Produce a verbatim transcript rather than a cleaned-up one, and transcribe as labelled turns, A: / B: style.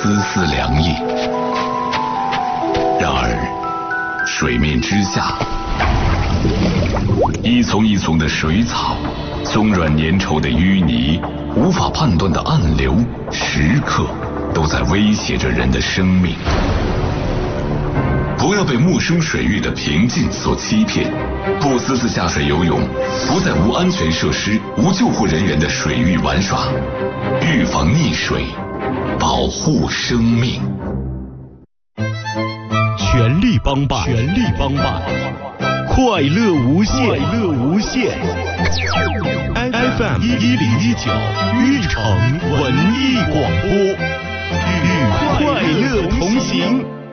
A: 丝丝凉意。然而，水面之下，一丛一丛的水草，松软粘稠的淤泥，无法判断的暗流，时刻都在威胁着人的生命。不要被陌生水域的平静所欺骗，不私自下水游泳，不在无安全设施、无救护人员的水域玩耍，预防溺水，保护生命。
B: 全力帮办，全力帮办，快乐无限，快乐无限。F M 一零一九玉城文艺广播，与快乐同行。